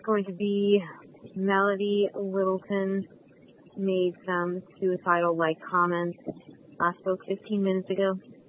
going to be Melody Littleton made some suicidal-like comments. I spoke 15 minutes ago.